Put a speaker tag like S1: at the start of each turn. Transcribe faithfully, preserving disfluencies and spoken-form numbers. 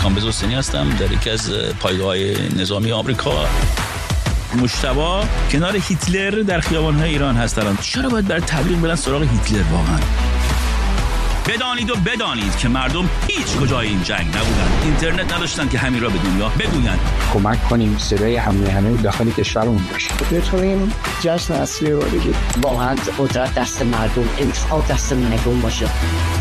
S1: کامبیز حسینی هستم در یکی از پایگاه‌های نظامی آمریکا. مجتبی کنار هیتلر در خیابان‌های ایران هست الان. چرا باید برای تبلیغ برن سراغ هیتلر واقعا؟ بدانید و بدانید که مردم هیچ کجای این جنگ نبودن، اینترنت نداشتن که همین را به دنیا بگویند.
S2: کمک کنیم صدای همه همه داخل کشورمون باشه.
S3: بتونیم جشن اصلی رو بگیریم.
S4: واقعا قدرت دست مردم، انتخاب دست مردم باشه.